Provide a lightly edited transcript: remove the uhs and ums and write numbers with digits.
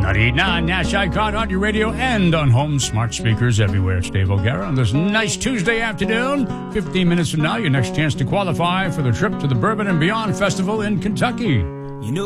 99 Nash Icon on your radio and on home smart speakers everywhere. It's Dave O'Gara on this nice Tuesday afternoon. 15 minutes from now, your next chance to qualify for the trip to the Bourbon and Beyond Festival in Kentucky.